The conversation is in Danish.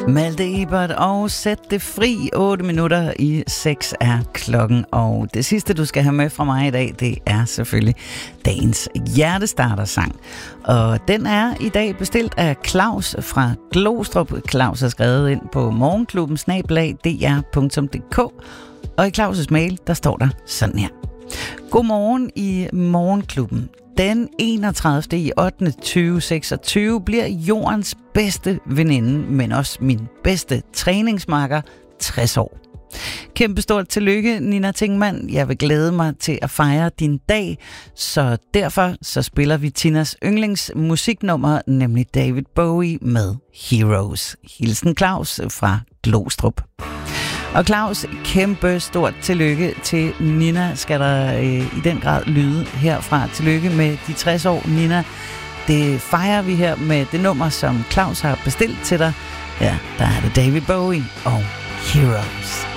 Malte Ebert og Sæt det fri. 8 minutter i 6 er klokken. Og det sidste, du skal have med fra mig i dag, det er selvfølgelig dagens hjertestartersang. Og den er i dag bestilt af Claus fra Glostrup. Claus har skrevet ind på morgenklubben@dr.dk. Og i Claus' mail, der står der sådan her. Godmorgen i Morgenklubben. Den 31. i 8. 2026 bliver jordens bedste veninde, men også min bedste træningsmarker, 60 år. Kæmpe stort tillykke, Nina Tingmann. Jeg vil glæde mig til at fejre din dag, så derfor så spiller vi Tinas yndlingsmusiknummer, nemlig David Bowie med Heroes. Hilsen Claus fra Glostrup. Og Claus, kæmpe stort tillykke til Nina, skal der i den grad lyde herfra. Tillykke med de 60 år, Nina. Det fejrer vi her med det nummer, som Claus har bestilt til dig. Ja, der er det David Bowie og Heroes.